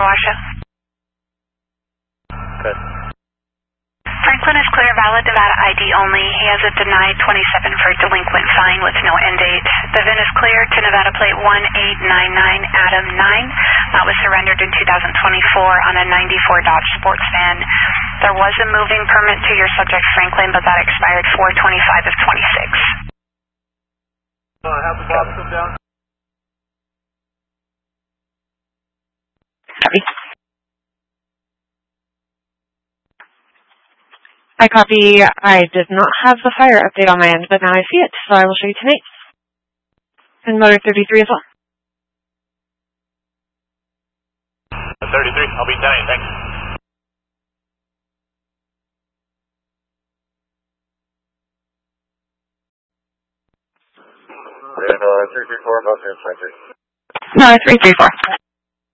Washoe. Good. Franklin is clear, valid Nevada ID only. He has a denied 27 for delinquent fine with no end date. The VIN is clear to Nevada plate 1899 Adam 9. That was surrendered in 2024 on a 94 Dodge Sports van. There was a moving permit to your subject, Franklin, but that expired 4/25 of 26. Have the box come down. Copy. I copy. I did not have the fire update on my end, but now I see it, so I will show you tonight. And motor 33 as well. 33, I'll be 10, thanks. And 334, motion 23. No, 334.